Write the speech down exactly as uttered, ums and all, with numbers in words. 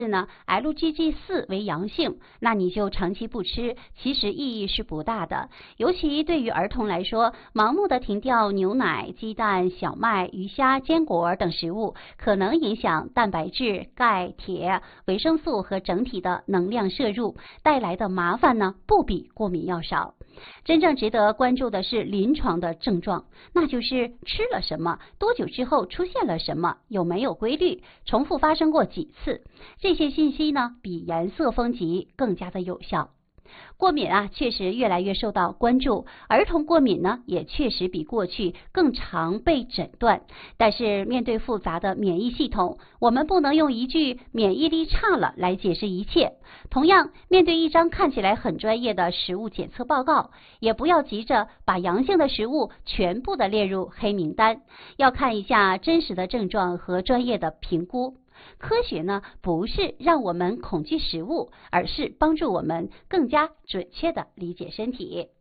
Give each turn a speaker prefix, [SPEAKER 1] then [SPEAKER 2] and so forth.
[SPEAKER 1] 是呢 L G G 四 为阳性，那你就长期不吃，其实意义是不大的。尤其对于儿童来说，盲目的停掉牛奶、鸡蛋、小麦、鱼虾、坚果等食物，可能影响蛋白质、钙、铁、维生素和整体的能量摄入，带来的麻烦呢，不比过敏药少。真正值得关注的是临床的症状，那就是吃了什么，多久之后出现了什么，有没有规律，重复发生过几次。这些信息呢，比颜色分级更加的有效。过敏啊，确实越来越受到关注，儿童过敏呢，也确实比过去更常被诊断。但是面对复杂的免疫系统，我们不能用一句免疫力差了来解释一切。同样，面对一张看起来很专业的食物检测报告，也不要急着把阳性的食物全部的列入黑名单，要看一下真实的症状和专业的评估。科学呢，不是让我们恐惧食物，而是帮助我们更加准确的理解身体。